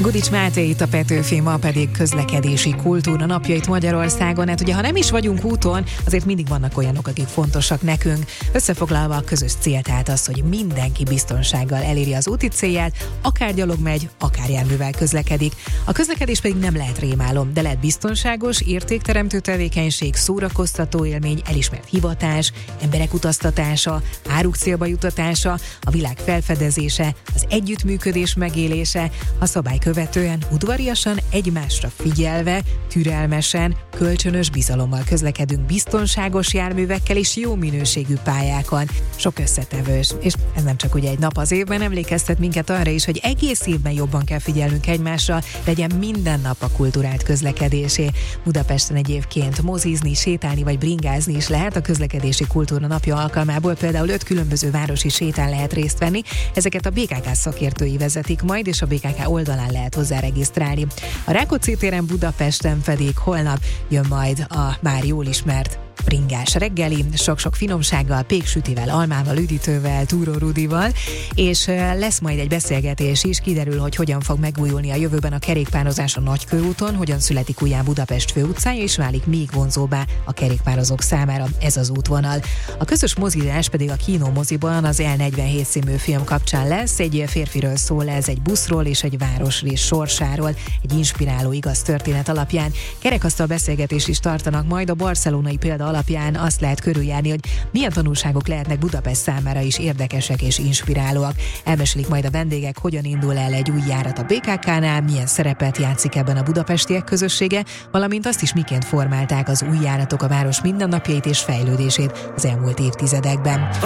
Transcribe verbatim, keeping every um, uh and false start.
Gudics Máté itt a Petőfi, ma pedig közlekedési kultúra napjait Magyarországon. Hát ugye, ha nem is vagyunk úton, azért mindig vannak olyanok, akik fontosak nekünk. Összefoglalva a közös cél, tehát az, hogy mindenki biztonsággal eléri az úti célját, akár gyalog megy, akár járművel közlekedik. A közlekedés pedig nem lehet rémálom, de lehet biztonságos, értékteremtő tevékenység, szórakoztató élmény, elismert hivatás, emberek utaztatása, áruk célba jutatása, a világ felfedezése, az együttműködés megélése, a szabály követően udvariasan, egymásra figyelve, türelmesen, kölcsönös bizalommal közlekedünk biztonságos járművekkel és jó minőségű pályákon. Sok összetevős, és ez nem csak ugye egy nap az évben, emlékeztet minket arra is, hogy egész évben jobban kell figyelnünk egymásra, legyen minden nap a kulturált közlekedésé. Budapesten egyébként mozizni, sétálni vagy bringázni is lehet. A közlekedési kultúra napja alkalmából például öt különböző városi sétán lehet részt venni. Ezeket a bé ká ká szakértői vezetik majd, és a bé ká ká oldalán lehet hozzá regisztrálni. A Rákóczi téren Budapesten pedig holnap jön majd a már jól ismert bringás reggeli, sok-sok finomsággal, péksütivel, almával, üdítővel, Túró Rudival, és lesz majd egy beszélgetés is, kiderül, hogy hogyan fog megújulni a jövőben a kerékpározás a Nagykörúton, hogyan születik újjá Budapest főutcája, és válik még vonzóbbá a kerékpározók számára ez az útvonal. A közös mozizás pedig a Kino moziban az el negyvenhét című film kapcsán lesz. Egy férfiről szól ez, egy buszról és egy városrész sorsáról, egy inspiráló igaz történet alapján. Kerekasztal beszélgetést is tartanak majd. A barcelonai példa alapján azt lehet körüljárni, hogy milyen tanulságok lehetnek Budapest számára is érdekesek és inspirálóak. Elmesélik majd a vendégek, hogyan indul el egy új járat a bé ká ká-nál, milyen szerepet játszik ebben a budapestiek közössége, valamint azt is, miként formálták az új járatok a város mindennapjait és fejlődését az elmúlt évtizedekben.